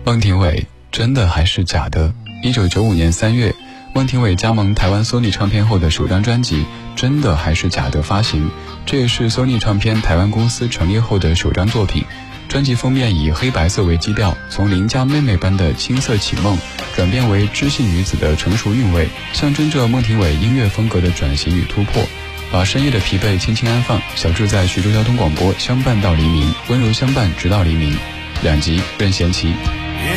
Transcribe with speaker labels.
Speaker 1: 孟庭苇真的还是假的。1995年3月，孟庭苇加盟台湾索尼唱片后的首张专辑《真的还是假的》发行，这也是索尼唱片台湾公司成立后的首张作品。专辑封面以黑白色为基调，从邻家妹妹般的青涩启梦转变为知性女子的成熟韵味，象征着孟庭苇音乐风格的转型与突破。把深夜的疲惫轻轻安放，小住在徐州交通广播，相伴到黎明，温柔相伴直到黎明。2集任贤齐。